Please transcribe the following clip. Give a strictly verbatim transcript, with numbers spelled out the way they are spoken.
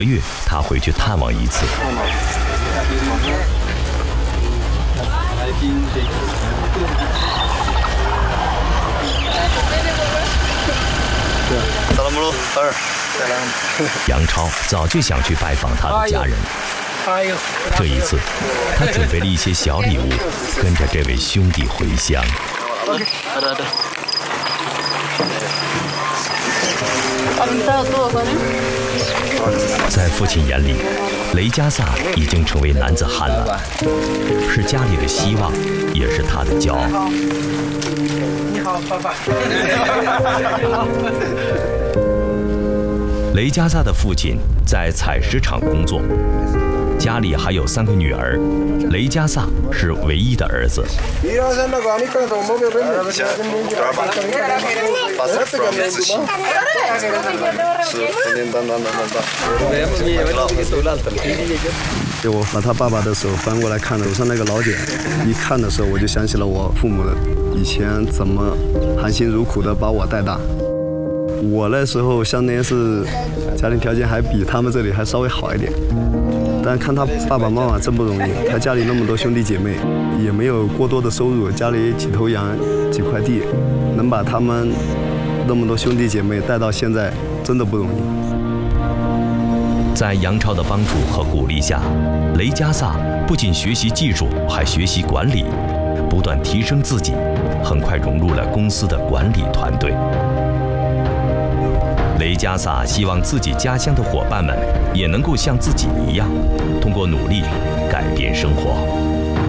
月他回去探望一次。杨超早就想去拜访他的家人，这一次他准备了一些小礼物，跟着这位兄弟回乡。在父亲眼里，雷加萨已经成为男子汉了，是家里的希望，也是他的骄傲。 你好，爸爸。 雷加萨的父亲在采石场工作，家里还有三个女儿，雷加萨是唯一的儿子。 我把他爸爸的手翻过来看楼上那个老茧，一看的时候我就想起了我父母以前怎么含辛茹苦的把我带大。我那时候相当于是家庭条件还比他们这里还稍微好一点，但看他爸爸妈妈真不容易，他家里那么多兄弟姐妹，也没有过多的收入，家里几头羊几块地，能把他们那么多兄弟姐妹带到现在真的不容易。 在杨超的帮助和鼓励下，雷加萨不仅学习技术，还学习管理，不断提升自己，很快融入了公司的管理团队。雷加萨希望自己家乡的伙伴们也能够像自己一样，通过努力改变生活。